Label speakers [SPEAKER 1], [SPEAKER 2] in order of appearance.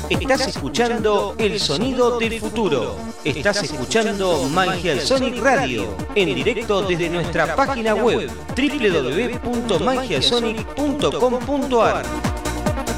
[SPEAKER 1] Estás escuchando el sonido del futuro. Estás escuchando Magical Sonic Radio en directo desde nuestra página web www.magialsonic.com.ar.